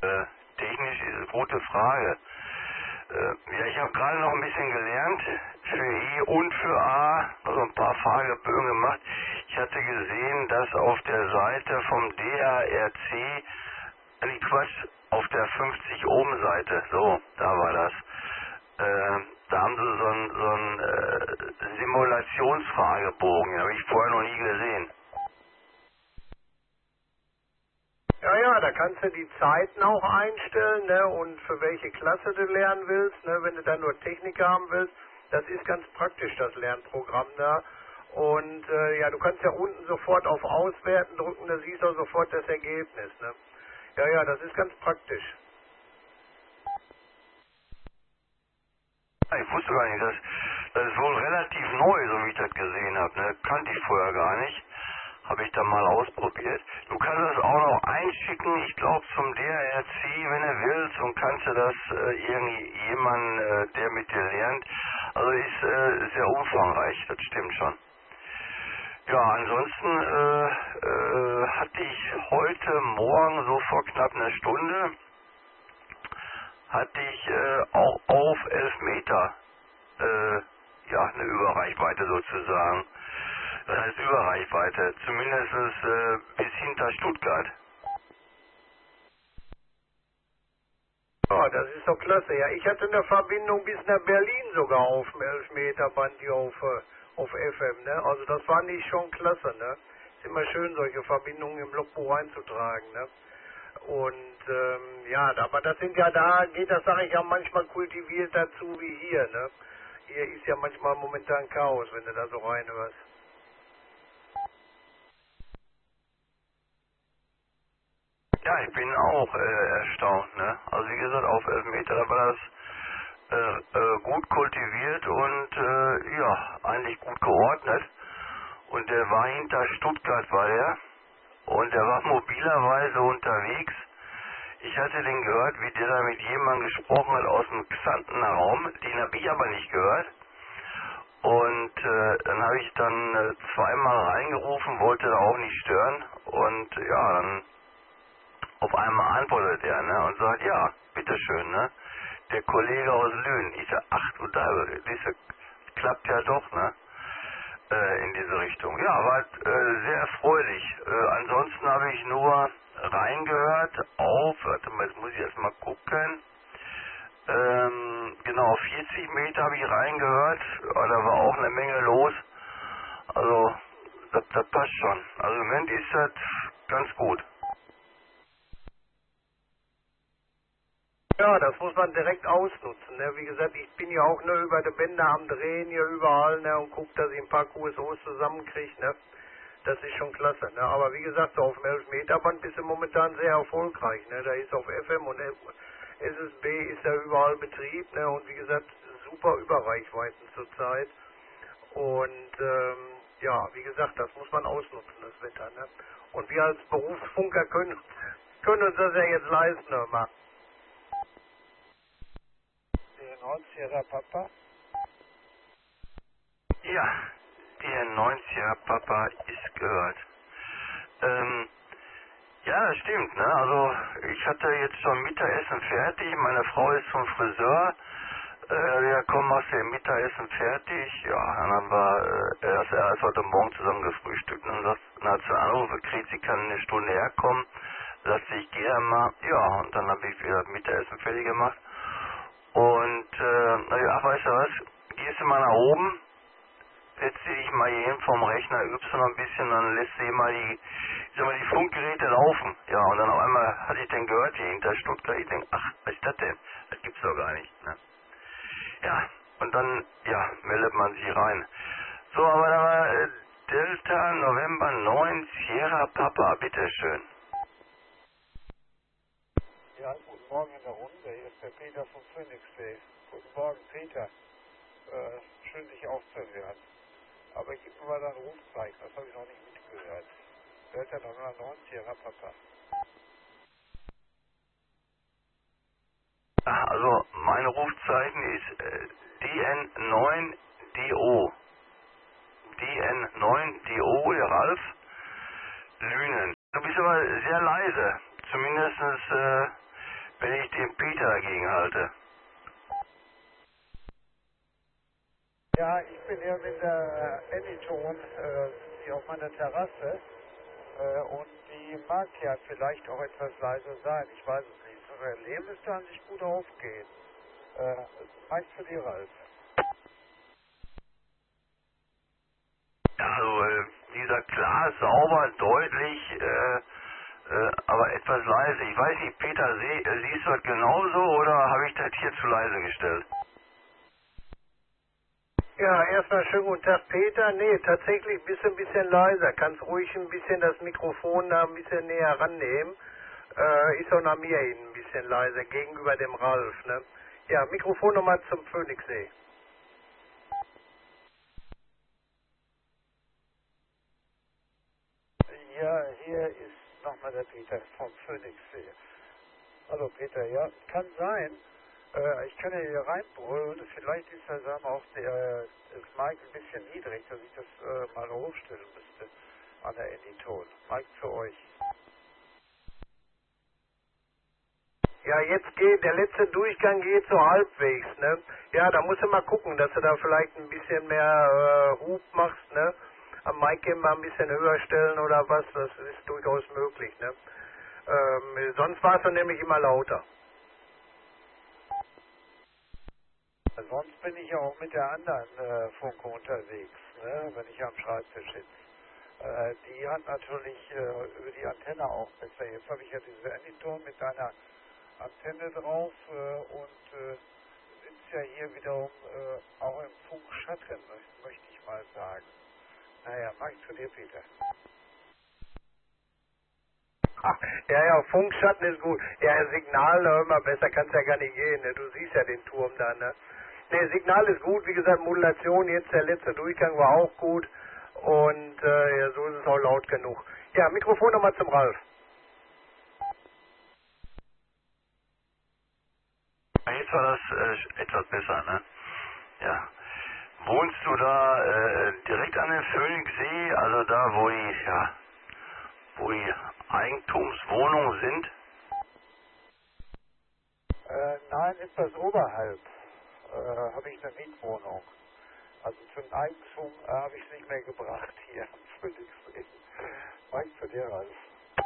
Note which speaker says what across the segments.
Speaker 1: Technisch ist es gute Frage. Ja, ich habe gerade noch ein bisschen gelernt, für E und für A, also ein paar Fragebögen gemacht. Ich hatte gesehen, dass auf der Seite vom DARC, nicht Quatsch, auf der 50 Ohm Seite, so, da war das, da haben sie so einen Simulationsfragebogen, den habe ich vorher noch nie gesehen.
Speaker 2: Ja, da kannst du die Zeiten auch einstellen, ne, und für welche Klasse du lernen willst, ne, wenn du dann nur Technik haben willst. Das ist ganz praktisch, das Lernprogramm da. Und ja, du kannst ja unten sofort auf Auswerten drücken, da siehst du sofort das Ergebnis, ne. Ja, das ist ganz praktisch.
Speaker 1: Ich wusste gar nicht, das ist wohl relativ neu, so wie ich das gesehen habe, ne, kannte ich vorher gar nicht. Habe ich da mal ausprobiert. Du kannst das auch noch einschicken, ich glaube zum DRC, wenn du willst, und kannst du das irgendjemanden, der mit dir lernt. Also ist sehr umfangreich, das stimmt schon. Ja, ansonsten hatte ich heute Morgen, so vor knapp einer Stunde, hatte ich auch auf 11 Meter ja, eine Überreichweite sozusagen. Das heißt Überreichweite, zumindest bis hinter Stuttgart.
Speaker 2: Ja, das ist doch klasse. Ja, ich hatte eine Verbindung bis nach Berlin sogar auf dem 11-Meter-Band hier auf FM, ne? Also das fand ich schon klasse, ne? Ist immer schön, solche Verbindungen im Logbuch einzutragen, ne? Und ja, aber das sind ja, da geht das, sage ich ja, manchmal kultiviert dazu wie hier, ne? Hier ist ja manchmal momentan Chaos, wenn du da so reinhörst.
Speaker 1: Ja, ich bin auch erstaunt, ne? Also wie gesagt, auf 11 Meter, da war das gut kultiviert und ja, eigentlich gut geordnet. Und der war hinter Stuttgart, war der. Und der war mobilerweise unterwegs. Ich hatte den gehört, wie der da mit jemandem gesprochen hat aus dem Xantener Raum. Den habe ich aber nicht gehört. Und dann habe ich dann zweimal reingerufen, wollte da auch nicht stören. Und ja, dann auf einmal antwortet er, ne, und sagt, ja, bitteschön, ne, der Kollege aus Lünen. Ich sag, ach du da, diese klappt ja doch, ne, in diese Richtung. Ja, war sehr erfreulich. Ansonsten habe ich nur reingehört auf, warte mal, jetzt muss ich erst mal gucken, genau, 40 Meter habe ich reingehört, aber da war auch eine Menge los. Also, das passt schon. Also im Moment ist das ganz gut.
Speaker 2: Ja, das muss man direkt ausnutzen, ne? Wie gesagt, ich bin ja auch nur über die Bänder am Drehen hier überall, ne? Und guck, dass ich ein paar QSOs zusammenkriege, ne? Das ist schon klasse, ne? Aber wie gesagt, so auf dem 11-Meter-Band bist du momentan sehr erfolgreich, ne? Da ist auf FM und SSB ist ja überall Betrieb, ne? Und wie gesagt, super Überreichweiten zurzeit. Und ja, wie gesagt, das muss man ausnutzen, das Wetter, ne? Und wir als Berufsfunker können uns das ja jetzt leisten, hör mal. Sierra Papa?
Speaker 1: Ja, der 90er Papa ist gehört. Ja, das stimmt, ne? Also ich hatte jetzt schon Mittagessen fertig, meine Frau ist vom Friseur, wir kommen aus dem Mittagessen fertig, ja, dann haben wir erst heute Morgen zusammen gefrühstückt und dann hat sie einen Anruf gekriegt, sie kann eine Stunde herkommen, sagte ich, gehe mal, ja, und dann habe ich wieder Mittagessen fertig gemacht und ach, weißt du was, gehst du mal nach oben, setzt sie dich mal hier hin vom Rechner, übst du noch ein bisschen, dann lässt sie mal die Funkgeräte laufen. Ja, und dann auf einmal hatte ich den gehört hier hinter Stuttgart, ich denke, ach, was ist das denn? Das gibt's doch gar nicht, ne? Ja, und dann, ja, meldet man sich rein. So, aber da war Delta November 9 Sierra Papa, bitteschön.
Speaker 2: Ja, guten Morgen in der Runde. Hier ist der Peter von Phoenix Day. Guten Morgen, Peter. Schön, dich aufzuhören. Aber gib mir mal dein Rufzeichen, das habe ich noch nicht mitgehört. Delta 990, Sierra Papa.
Speaker 1: Ja, also mein Rufzeichen ist DN9DO. DN9DO, der Ralf Lünen. Du bist aber sehr leise. Zumindest wenn ich den Peter dagegen halte?
Speaker 3: Ja, ich bin hier mit der Anyton hier auf meiner Terrasse und die mag ja vielleicht auch etwas leiser sein. Ich weiß es nicht. So der Lärm müsste an sich gut aufgehen. Meinst du die, Ralf?
Speaker 1: Ja, also, wie gesagt, klar, sauber, deutlich, aber etwas leise. Ich weiß nicht, Peter, siehst du das genauso oder habe ich das hier zu leise gestellt?
Speaker 2: Ja, erstmal schönen guten Tag, Peter. Nee, tatsächlich bist du ein bisschen leiser. Kannst ruhig ein bisschen das Mikrofon da ein bisschen näher rannehmen. Ist auch nach mir hin ein bisschen leiser, gegenüber dem Ralf, ne? Ja, Mikrofon nochmal zum Phoenixsee.
Speaker 3: Ja, hier ist nochmal der Peter vom Phoenixsee. Hallo Peter, ja, kann sein. Ich kann ja hier reinbrüllen. Vielleicht ist das dann auch das Mic ein bisschen niedrig, dass ich das mal hochstellen müsste an der Editon. Mic für euch.
Speaker 2: Ja, jetzt geht, der letzte Durchgang geht so halbwegs, ne? Ja, da musst du mal gucken, dass du da vielleicht ein bisschen mehr Hub machst, ne? Am Mic mal ein bisschen höher stellen oder was, das ist durchaus möglich, ne? Sonst war es dann nämlich immer lauter.
Speaker 3: Sonst bin ich ja auch mit der anderen Funke unterwegs, ne, wenn ich am Schreibtisch sitze. Die hat natürlich über die Antenne auch besser. Jetzt habe ich ja diese Anyton mit einer Antenne drauf und sitzt ja hier wiederum auch im Funkschatten, möchte ich mal sagen. Naja, mach ich zu dir, Peter.
Speaker 2: Ja, Funkschatten ist gut. Ja, Signal, immer besser kann es ja gar nicht gehen, ne? Du siehst ja den Turm da, ne? Ne, Signal ist gut, wie gesagt, Modulation, jetzt der letzte Durchgang war auch gut und ja, so ist es auch laut genug. Ja, Mikrofon nochmal zum Ralf.
Speaker 1: Jetzt war das etwas besser, ne? Ja. Wohnst du da direkt an dem Phoenixsee, also da, wo die Eigentumswohnungen sind?
Speaker 3: Nein, etwas oberhalb habe ich eine Mietwohnung. Also zum Eigentum habe ich es nicht mehr gebracht hier am Phoenixsee. Mach ich zu dir, Ralf.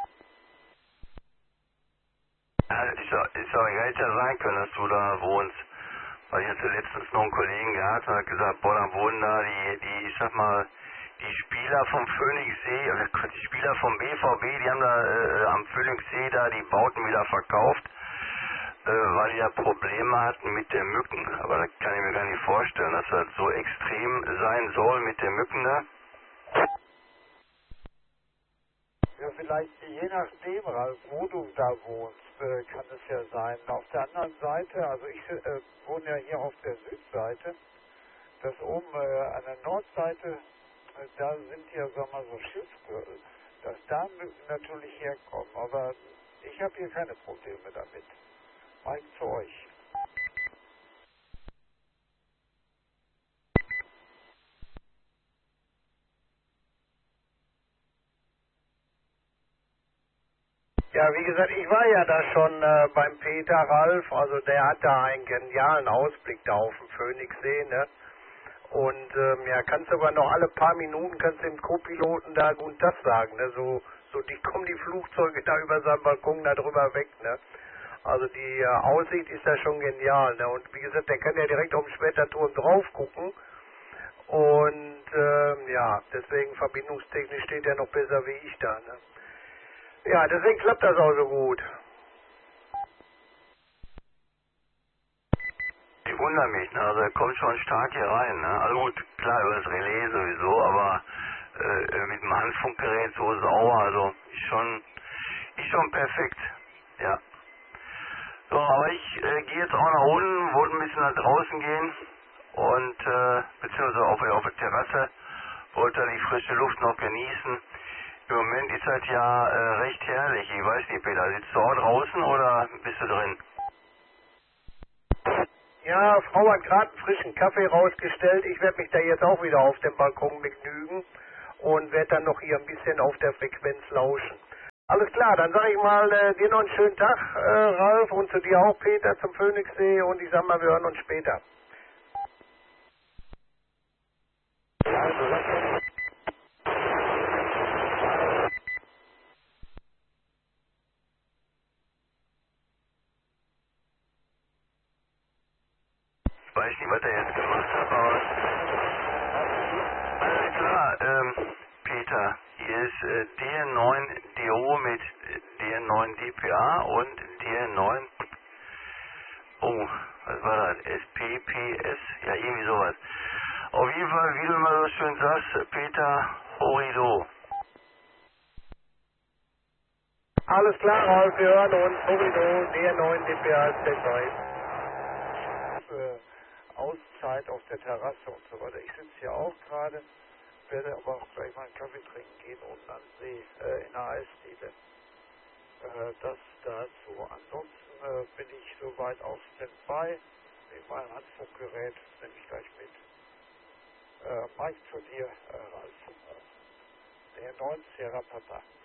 Speaker 1: Ja, ist ja hätte ja sein können, dass du da wohnst. Weil ich hatte letztens noch einen Kollegen gehabt und hat gesagt, boah, dann wohnen da ich sag mal, die Spieler vom Phoenixsee, oder die Spieler vom BVB, die haben da am Phoenixsee da die Bauten wieder verkauft, weil die ja Probleme hatten mit den Mücken. Aber das kann ich mir gar nicht vorstellen, dass das so extrem sein soll mit den Mücken da.
Speaker 3: Ja, vielleicht je nachdem, Ralf, wo du da wohnst, kann es ja sein. Auf der anderen Seite, also ich wohne ja hier auf der Südseite, das oben an der Nordseite, da sind ja, sag mal, so Schiffsgürtel, dass da Mücken natürlich herkommen. Aber ich habe hier keine Probleme damit. Mike zu euch.
Speaker 2: Ja, wie gesagt, ich war ja da schon beim Peter Ralf, also der hat da einen genialen Ausblick da auf den Phoenixsee, ne? Und ja, kannst sogar noch alle paar Minuten kannst dem Co-Piloten da gut das sagen, ne? So kommen die Flugzeuge da über seinen Balkon da drüber weg, ne? Also die Aussicht ist da schon genial, ne? Und wie gesagt, der kann ja direkt auf den Schmetterturm drauf gucken. Und ja, deswegen verbindungstechnisch steht er noch besser wie ich da, ne? Ja, deswegen klappt das auch so gut.
Speaker 1: Ich wundere mich, ne? Also er kommt schon stark hier rein, ne? Also gut, klar, über das Relais sowieso, aber mit dem Handfunkgerät so sauer, also ist schon perfekt, ja. So, aber ich gehe jetzt auch nach unten, wollte ein bisschen nach draußen gehen und beziehungsweise auf der Terrasse, wollte die frische Luft noch genießen. Im Moment ist das ja recht herrlich, ich weiß nicht, Peter, sitzt du auch draußen oder bist du drin?
Speaker 2: Ja, Frau hat gerade einen frischen Kaffee rausgestellt. Ich werde mich da jetzt auch wieder auf dem Balkon begnügen und werde dann noch hier ein bisschen auf der Frequenz lauschen. Alles klar, dann sage ich mal dir noch einen schönen Tag, Ralf, und zu dir auch, Peter, zum Phoenixsee, und ich sag mal, wir hören uns später.
Speaker 3: Also,
Speaker 1: Ich weiß nicht, was er jetzt gemacht hat, aber alles klar, Peter, hier ist DN9DO mit DN9DPA und DN9, oh, was war das, SPPS, ja irgendwie sowas. Auf jeden Fall, wie du immer so schön sagst, Peter, Horido.
Speaker 2: Alles klar, Ralf, wir hören uns. Horido, DR9, DPA, Standby.
Speaker 3: Auszeit auf der Terrasse und so weiter. Ich sitze hier auch gerade, werde aber auch gleich mal einen Kaffee trinken gehen unten am See, in der Eisdiele. Das dazu. Ansonsten bin ich soweit auf Standby. Mit meinem Handfunkgerät nehme ich gleich mit. Mike zu dir, Ralf. Der 9 Sierra Papa.